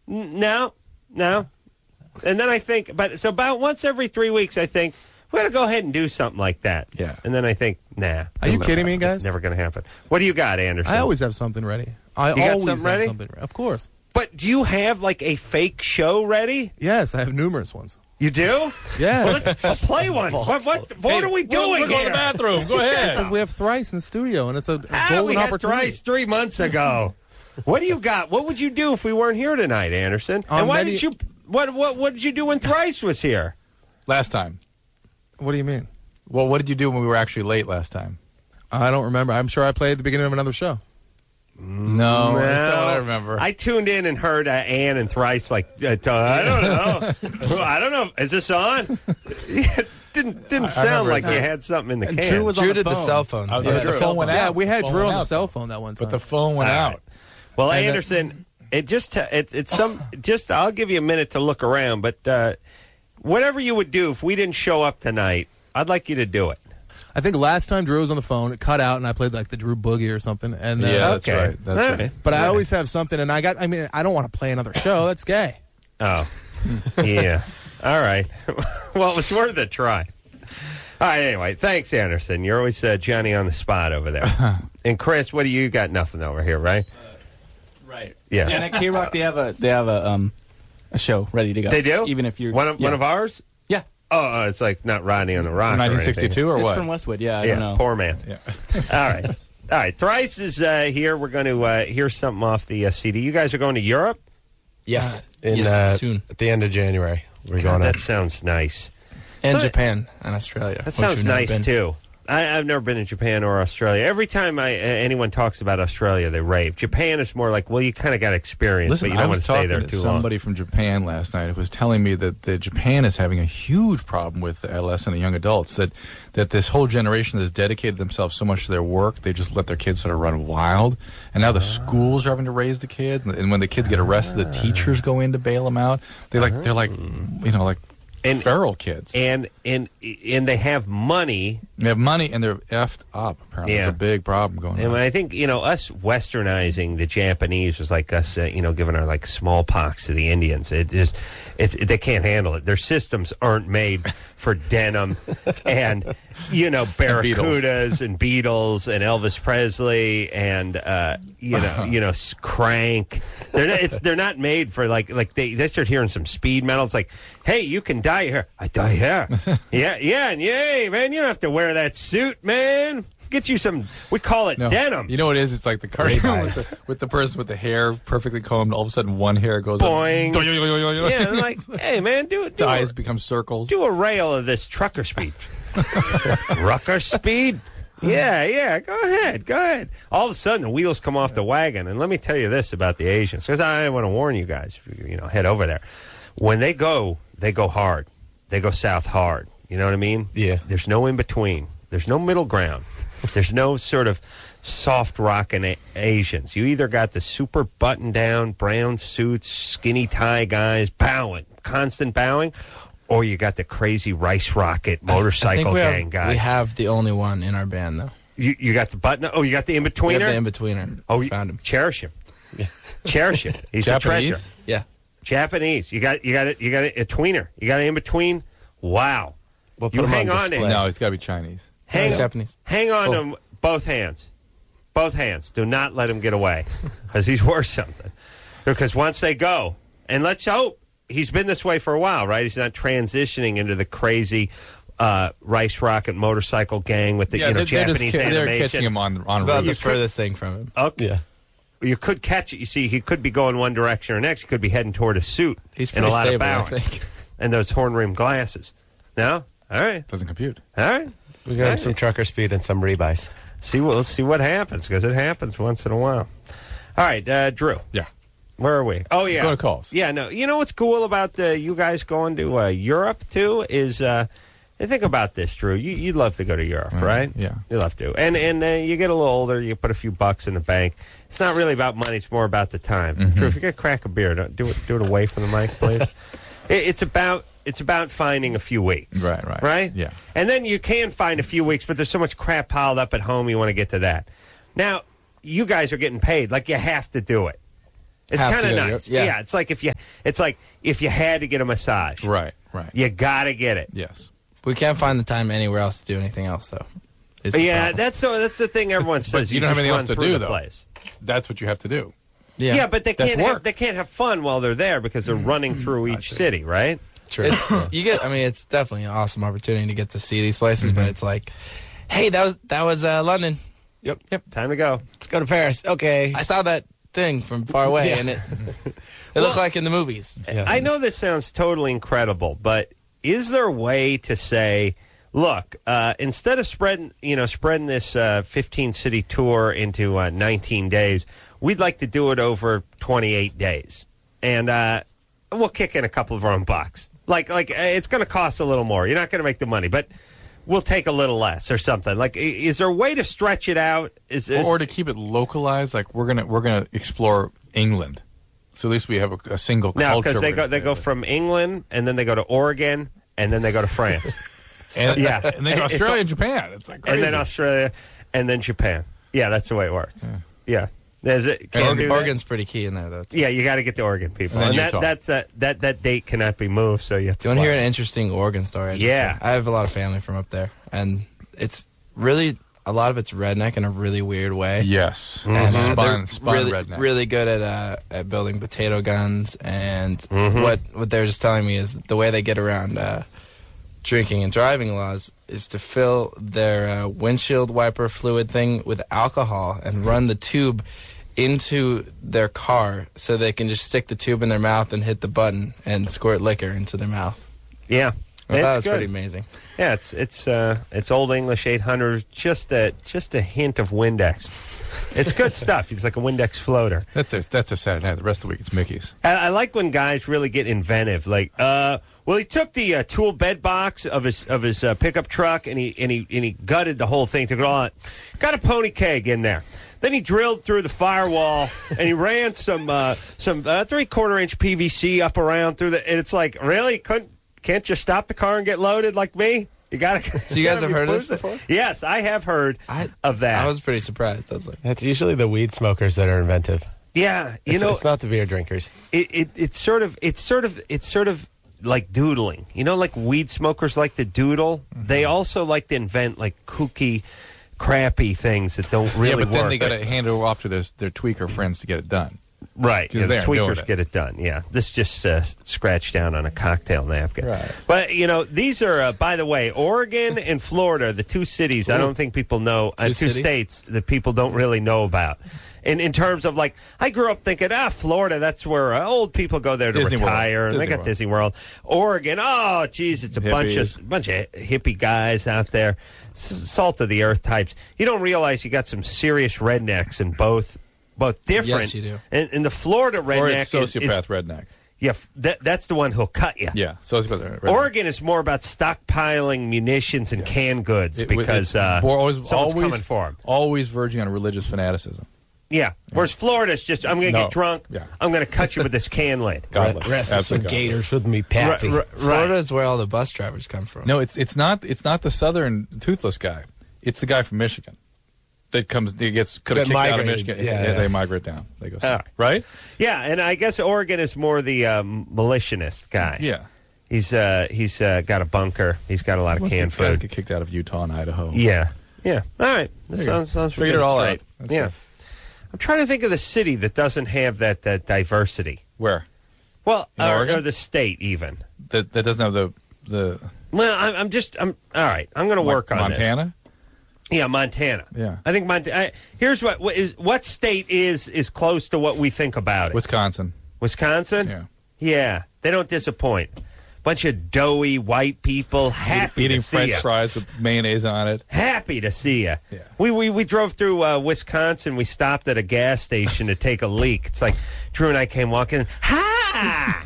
No. And then I think, so about once every 3 weeks, I think, we're going to go ahead and do something like that. Yeah. And then I think, nah. Are you kidding me, guys? Never going to happen. What do you got, Anderson? I always have something ready. I got always something ready? have something ready. Of course. But do you have, like, a fake show ready? Yes, I have numerous ones. You do? Yes. I'll play one. What are we doing We're going to the bathroom. Go ahead. Because we have Thrice in studio, and it's a golden we had opportunity. Thrice 3 months ago. What do you got? What would you do if we weren't here tonight, Anderson? And why did you? What did you do when Thrice was here? Last time. What do you mean? Well, what did you do when we were actually late last time? I don't remember. I'm sure I played at the beginning of another show. No, that's not what I remember. I tuned in and heard Ann and Thrice like, I don't know. I don't know. Is this on? It didn't sound like you had something in the can. Drew was on did the phone. the cell phone. The phone went out. Yeah, we had Phone Drew went on the out, cell phone that one time. but the phone went out. Well, Anderson, I'll give you a minute to look around, but whatever you would do if we didn't show up tonight, I'd like you to do it. I think last time Drew was on the phone, it cut out, and I played like the Drew Boogie or something. And Yeah, that's Okay. right. That's right. But I always have something, and I don't want to play another show. That's gay. Oh, yeah. All right. Well, it was worth a try. All right, anyway, thanks, Anderson. You're always Johnny on the spot over there. And Chris, what do you got? Nothing over here, right? Right. Yeah. And at K-Rock, they have a show ready to go. They do? Even if you're one of ours? Yeah. Oh, it's like not Rodney on the Rock. From or 1962 or It's what? from Westwood. Yeah, I anything. don't know. Poor man. Yeah. All right. Thrice is here. We're going to hear something off the CD. You guys are going to Europe? Yes. Soon. At the end of January. We're God, going that to. sounds nice. And So- Japan and Australia. That sounds nice, too. I've never been in Japan or Australia. Every time anyone talks about Australia, they rave. Japan is more like, well, you kind of got experience, Listen, but you I don't want was to stay talking there to too long. somebody from Japan last night who was telling me that Japan is having a huge problem with adolescent and young adults, that this whole generation has dedicated themselves so much to their work, they just let their kids sort of run wild. And now the schools are having to raise the kids, and when the kids get arrested, the teachers go in to bail them out. They're like feral kids. And they have money. They have money, and they're effed up, apparently. Yeah. There's a big problem going And on. I think, us westernizing the Japanese was like us, giving our like smallpox to the Indians. They can't handle it. Their systems aren't made for denim and, barracudas and Beatles and Elvis Presley and, Crank. They're not made for like they start hearing some speed metal. It's like, hey, you can dye your hair. I dye hair. yeah, and yay, man, you don't have to wear that suit, man. Get you some, we call it denim. You know what it is? It's like the cartoon with the person with the hair perfectly combed. All of a sudden, one hair goes Boing. up. Yeah, they're like, hey, man, The eyes become circles. do a rail of this trucker speed. Trucker speed? Yeah, go ahead. All of a sudden, the wheels come off the wagon. And let me tell you this about the Asians, because I want to warn you guys, head over there. When they go hard. They go south hard. You know what I mean? Yeah. There's no in between. There's no middle ground. There's no sort of soft rockin' Asians. You either got the super button down, brown suits, skinny tie guys, constant bowing, or you got the crazy rice rocket motorcycle gang guys. We have the only one in our band, though. You got the button. Oh, you got the in We betweener. have the in-betweener. Oh, Found him. Cherish him. Cherish him. He's a treasure. Japanese? Yeah. Japanese. You got a tweener. You got an in between. Wow. We'll put You him hang on to display. him. No, it's got to be Chinese. He's Japanese. Hang on to him, both hands. Both hands. Do not let him get away, because he's worth something. Because once they go, and let's hope he's been this way for a while, right? He's not transitioning into the crazy rice rocket motorcycle gang with the Japanese they're animation. catching him on It's about the route. furthest thing from him. Okay. Yeah. You could catch it. You see, he could be going one direction or next. He could be heading toward a suit. He's and a pretty lot stable, of I bowing. think. And those horn-rimmed glasses. No? All right. Doesn't compute. All right. We got him some trucker speed and some rebuys. Let's see what happens, because it happens once in a while. All right, Drew. Yeah. Where are we? Oh, yeah. Go to calls. Yeah, no. You know what's cool about you guys going to Europe, too, is think about this, Drew. You'd love to go to Europe, right? Yeah. You'd love to. And you get a little older, you put a few bucks in the bank. It's not really about money. It's more about the time. Drew, if you're going to crack a beer, do it away from the mic, please. It's about finding a few weeks. Right. Right? Yeah. And then you can find a few weeks, but there's so much crap piled up at home, you want to get to that. Now, you guys are getting paid. Like, you have to do it. It's Have kind to of go to nice. Europe, Yeah. It's like if you had to get a massage, Right. you got to get it. Yes. We can't find the time anywhere else to do anything else, though. is the Yeah, problem. that's the thing everyone says. you don't have just anything run else to through do, the though. place. That's what you have to do. Yeah, but they That's can't work. they can't have fun while they're there because they're running through each city, right? True. It's it's definitely an awesome opportunity to get to see these places, but it's like, hey, that was London. Yep. Time to go. Let's go to Paris. Okay. I saw that thing from far away, and it looked like in the movies. Yeah. I know this sounds totally incredible, but is there a way to say, look, instead of spreading this 15-city tour into 19 days, we'd like to do it over 28 days, and we'll kick in a couple of our own bucks. Like it's going to cost a little more. You're not going to make the money, but we'll take a little less or something. Like, is there a way to stretch it out? Or to keep it localized, like we're gonna explore England, so at least we have a single no, culture. because they go from England and then they go to Oregon and then they go to France. and, yeah. and then Australia and Japan. It's like crazy. And then Australia, and then Japan. Yeah, that's the way it works. Yeah. There's it. Can't do that. Oregon's pretty key in there, though. Yeah, you got to get the Oregon people. And And then Utah. that date cannot be moved, so you have to Do you want to fly. hear an interesting Oregon story? Yeah. I have a lot of family from up there, and it's really, a lot of it's redneck in a really weird way. Yes, And spun really, redneck. really good at building potato guns, and Mm-hmm. what they're just telling me is the way they get around drinking and driving laws is to fill their windshield wiper fluid thing with alcohol and run the tube into their car so they can just stick the tube in their mouth and hit the button and squirt liquor into their mouth. Yeah. I thought it It's was good. pretty amazing. Yeah, it's Old English 800, just a hint of Windex. It's good stuff. It's like a Windex floater. That's a Saturday night. The rest of the week it's Mickey's. I like when guys really get inventive. Like, well, he took the tool bed box of his pickup truck and he gutted the whole thing. Took it all out. Got a pony keg in there. Then he drilled through the firewall and he ran some 3/4 inch PVC up around through the. And it's like, really, can't you stop the car and get loaded like me? You got to. So you guys have heard of this before? Yes, I have heard of that. I was pretty surprised. I was like, That's usually the weed smokers that are inventive. Yeah, It's not the beer drinkers. It's sort of like doodling. You know, like weed smokers like to doodle. Mm-hmm. They also like to invent like kooky, crappy things that don't really yeah, but then work. they got to hand it off to their tweaker friends to get it done. Right, 'Cause the they aren't doing tweakers it. get it done. Yeah, this just scratched down on a cocktail napkin. Right. But these are, by the way, Oregon and Florida, the two cities. I don't think people know. Two cities? states that people don't really know about. In terms of like, I grew up thinking, Florida, that's where old people go there to Disney World. retire, and they Disney got World. Disney World. Oregon, oh, geez, it's a bunch of hippie guys out there, salt of the earth types. You don't realize you got some serious rednecks in both different. Yes, you do. And the Florida Or redneck it's sociopath redneck. yeah, that's the one who'll cut you. Yeah, sociopath redneck. Oregon is more about stockpiling munitions and canned goods It- because it's someone's coming for them. Always verging on religious fanaticism. Yeah. Whereas Florida's just, I'm going to No. get drunk. Yeah. I'm going to cut you with this can lid. Godless. Rest with some Absolutely godless. gators with me, Pappy. Florida is where all the bus drivers come from. No, it's not the southern toothless guy. It's the guy from Michigan that could have That kicked out of migrated. Michigan. Yeah. They migrate down. They go Ah. right. Yeah, and I guess Oregon is more the militionist guy. Yeah, He's got a bunker. He's got a lot of Most canned guys food. get kicked out of Utah and Idaho. Yeah. Yeah. All right. That There you go. sounds Figured it all straight. out. That's Yeah. it. I'm trying to think of the city that doesn't have that diversity. Where Well, In Oregon? or the state even. that doesn't have the Well, I'm all right. I'm going to work on this. Montana. Yeah, Montana. Yeah. I think Montana. Here's what state is close to what we think about it. Wisconsin. Wisconsin. Yeah. Yeah, they don't disappoint. Bunch of doughy white people happy Eating to see French you. fries with mayonnaise on it. Happy to see you. Yeah. We drove through Wisconsin. We stopped at a gas station to take a leak. It's like Drew and I came walking. Hi.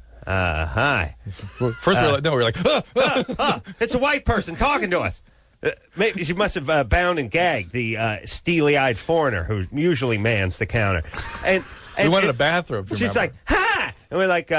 Hi. First we were like, It's a white person talking to us. Maybe she must have bound and gagged the steely-eyed foreigner who usually mans the counter. And we wanted a bathroom. if you She's remember. like, "Hi," and we're like,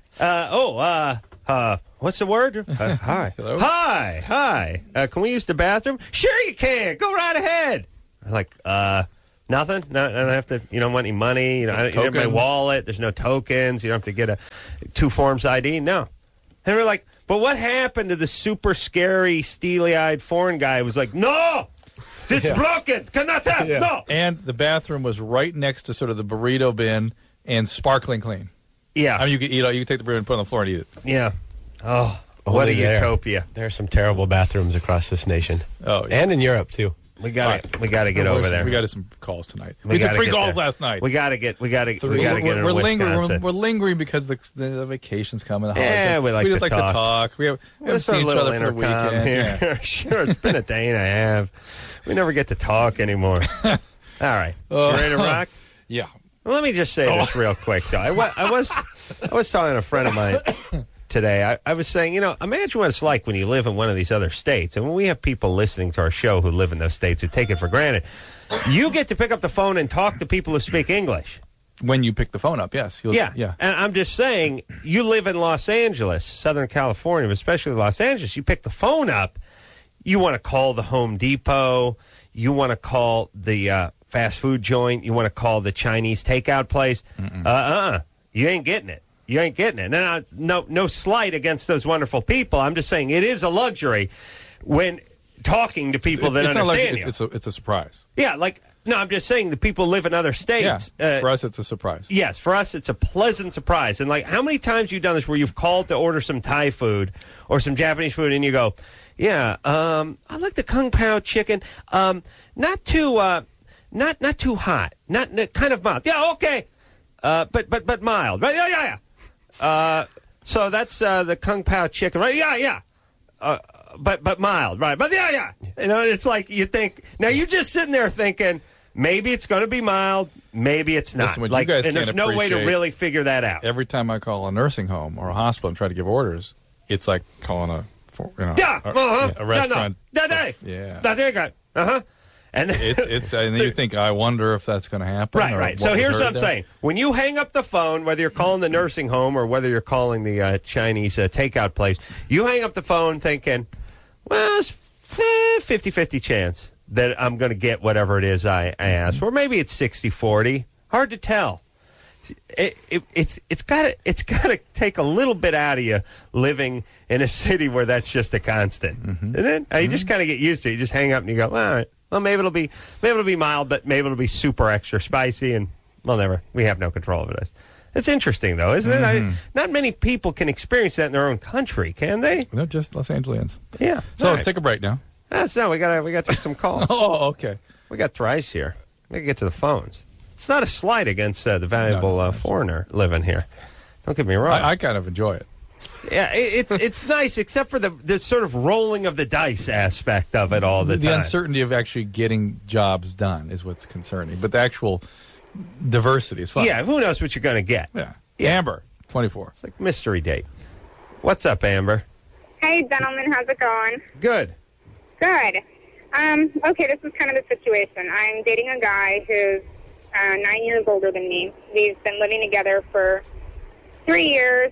what's the word? Hi, Hello? hi. Can we use the bathroom? Sure, you can. Go right ahead. I'm like, Nothing? No, I don't have to, you don't want any money, you don't have my Tokens. wallet, there's no tokens, you don't have to get a 2 forms ID. No. And we're like, but what happened to the super scary, steely-eyed foreign guy who was like, no! It's broken! Cannot have! No! And the bathroom was right next to sort of the burrito bin and sparkling clean. Yeah. I mean, you could eat. You could take the burrito and put it on the floor and eat it. Yeah. Oh, what a Only there. utopia. There are some terrible bathrooms across this nation. Oh, yeah. And in Europe, too. We got to get over there. We got some calls tonight. We We did gotta 3 get calls there. last night. We got to get into we're lingering. Wisconsin. We're lingering because the vacation's coming. The Yeah, holidays. we like just to like talk. to talk. We haven't Let's seen have a each little other for the intercom weekend. here. Yeah. Sure, it's been a day and a half. We never get to talk anymore. All right, you ready to rock? Yeah. Well, let me just say this real quick, though. I was talking to a friend of mine today. I was saying, imagine what it's like when you live in one of these other states, and when we have people listening to our show who live in those states who take it for granted. You get to pick up the phone and talk to people who speak English. When you pick the phone up, yes. Yeah. Yeah. And I'm just saying, you live in Los Angeles, Southern California, but especially Los Angeles. You pick the phone up, you want to call the Home Depot, you want to call the fast food joint, you want to call the Chinese takeout place. You ain't getting it. You ain't getting it. No slight against those wonderful people. I'm just saying it is a luxury when talking to people that it's not like understand you. it's a surprise. Yeah, I'm just saying the people live in other states. Yeah. For us, it's a surprise. Yes, for us, it's a pleasant surprise. And, how many times you done this where you've called to order some Thai food or some Japanese food and you go, yeah, I like the Kung Pao chicken. Not too hot. Not kind of mild. Yeah, okay. But mild. Right? Yeah. So that's the Kung Pao chicken, right? Yeah. But mild, right? But yeah. It's like you think. Now you're just sitting there thinking maybe it's going to be mild, maybe it's not. Listen, what you guys and there's can't no way to appreciate- really figure that out. Every time I call a nursing home or a hospital and try to give orders, it's like calling a restaurant. Yeah. There you go. And It's and you think, I wonder if that's going to happen. or right. what So was here's heard what I'm there. saying. When you hang up the phone, whether you're calling the nursing home or whether you're calling the Chinese takeout place, you hang up the phone thinking, well, it's 50-50 chance that I'm going to get whatever it is I asked for. Maybe it's 60-40. Hard to tell. It's got to take a little bit out of you living in a city where that's just a constant, isn't it? You just kind of get used to it. You just hang up and you go, all right. Well, maybe it'll be mild, but maybe it'll be super extra spicy, and we have no control over this. It's interesting, though, isn't it? Not many people can experience that in their own country, can they? No, just Los Angeles. Yeah. So All let's right. take a break now. No, we got to take some calls. Oh, okay. We got thrice here. We got to get to the phones. It's not a slight against the valuable No, foreigner living here. Don't get me wrong. I kind of enjoy it. Yeah, it's nice, except for the sort of rolling of the dice aspect of it all the The time. uncertainty of actually getting jobs done is what's concerning. But the actual diversity is fun. Yeah, who knows what you're going to get? Yeah. Yeah. Amber, 24. It's like mystery date. What's up, Amber? Hey, gentlemen, how's it going? Good. Good. Okay, this is kind of the situation. I'm dating a guy who's 9 years older than me. We've been living together for 3 years.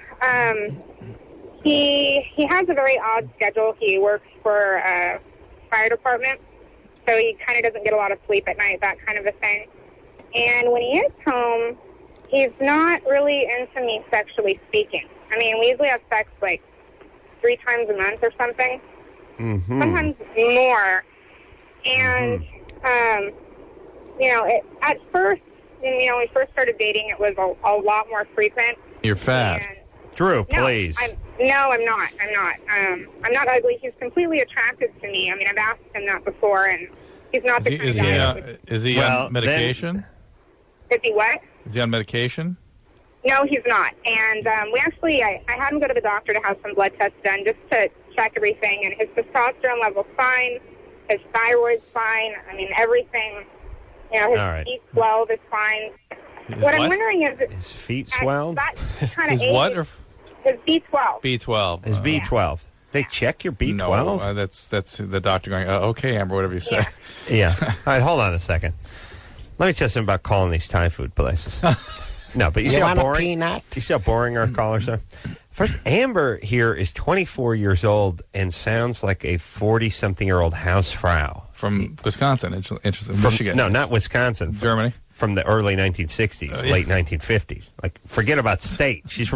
He has a very odd schedule. He works for a fire department, so he kind of doesn't get a lot of sleep at night, that kind of a thing. And when he is home, he's not really into me sexually speaking. I mean, we usually have sex like 3 times a month or something. Sometimes more. And, at first, when we first started dating, it was a lot more frequent. You're fat. And Drew, no, please. I'm not. I'm not ugly. He's completely attractive to me. I mean, I've asked him that before, and he's not the kind Is of he, guy. is he Well, on medication? Is he what? Is he on medication? No, he's not. And I had him go to the doctor to have some blood tests done just to check everything, and his testosterone level's fine, his thyroid's fine. I mean, everything. His All right. B12 is fine. His What I'm what? wondering is, His feet at swelled? that kind of His age, what? Or his B12. B12. His B12. They check your B12? No, that's the doctor going, okay, Amber, whatever you say. Yeah. Yeah. All right, hold on a second. Let me tell you something about calling these Thai food places. No, but you see how boring? You see how boring our callers are? First, Amber here is 24 years old and sounds like a 40-something-year-old housefrau. from Wisconsin. Interesting. From, Michigan. no, not Wisconsin. Germany. From the early 1960s, late 1950s. Like, forget about state. She's from